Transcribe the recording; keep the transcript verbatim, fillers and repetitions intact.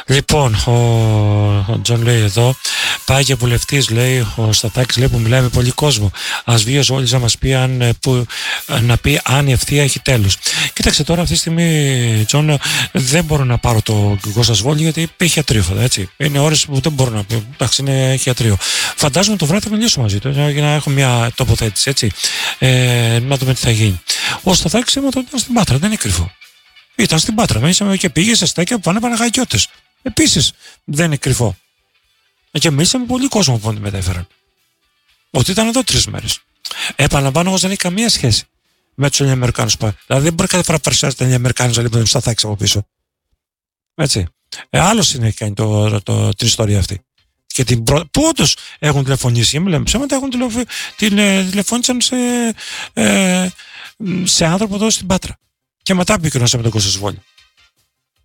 Λοιπόν, ο, ο Τζον λέει εδώ, πάει και βουλευτής, λέει, ο Σταθάκης, λέει, που μιλάει με πολύ κόσμο. Ας βγει ο Ζόλης να μας πει αν, που, να πει αν η ευθεία έχει τέλος. Κοίταξε τώρα, αυτή τη στιγμή, Τζον, δεν μπορώ να πάρω το Κώστα Σβόλη γιατί έχει ιατρείο, έτσι. Είναι ώρες που δεν μπορώ να πει. Εντάξει, είναι, έχει ιατρείο. Φαντάζομαι το βράδυ θα μιλήσω μαζί του για να έχω μια τοποθέτηση, έτσι. Ε, να δούμε τι θα γίνει. Ο Σταθάκης είπαμε ότι ήταν στην Πάτρα, δεν είναι κρυφό. Ήταν στην Πάτρα, μίλησαμε και πήγε σε στέκια που πάνε Παναγαϊκιώτες. Επίσης δεν είναι κρυφό. Και μίλησαμε με πολύ κόσμο που μετέφεραν. Ότι ήταν εδώ τρεις μέρες. Επαναλαμβάνω όμως δεν έχει καμία σχέση με τους Ελληνοαμερικάνους. Δηλαδή δεν μπορεί κάθε φορά να παρουσιάζεται Ελληνοαμερικάνους να τον Σταθάκη από πίσω. Έτσι. Ε, άλλος είναι έχει κάνει το, το, το, την ιστορία αυτή. Και την προ... Που όντως έχουν τηλεφωνήσει, και μιλάμε ψέματα, έχουν τηλεφω... την, ε, τηλεφώνησαν σε, ε, σε άνθρωπο εδώ στην Πάτρα. Και μετά επικοινωνήσαμε με τον Κώστα Σβόλη.